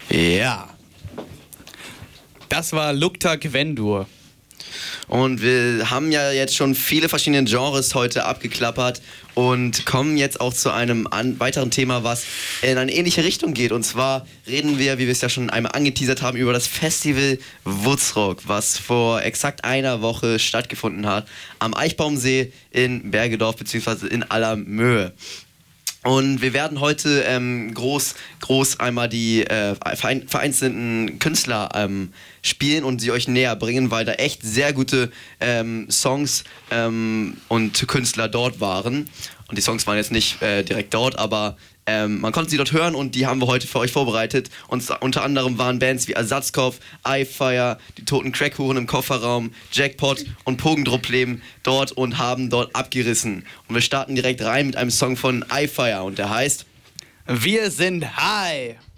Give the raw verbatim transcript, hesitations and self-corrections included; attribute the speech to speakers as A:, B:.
A: Ja. Das war Lukta Gwendur.
B: Und wir haben ja jetzt schon viele verschiedene Genres heute abgeklappert und kommen jetzt auch zu einem an weiteren Thema, was in eine ähnliche Richtung geht. Und zwar reden wir, wie wir es ja schon einmal angeteasert haben, über das Festival Wutzrock, was vor exakt einer Woche stattgefunden hat am Eichbaumsee in Bergedorf bzw. in Allermöhe. Und wir werden heute ähm, groß, groß einmal die äh, vereinzelten Künstler ähm, spielen und sie euch näher bringen, weil da echt sehr gute ähm, Songs ähm, und Künstler dort waren. Und die Songs waren jetzt nicht äh, direkt dort, aber ähm, man konnte sie dort hören und die haben wir heute für euch vorbereitet. Und unter anderem waren Bands wie Ersatzkopf, iFire, die Toten Crackhuren im Kofferraum, Jackpot und Pogendrupp-Leben dort und haben dort abgerissen. Und wir starten direkt rein mit einem Song von iFire und der heißt
A: Wir sind high.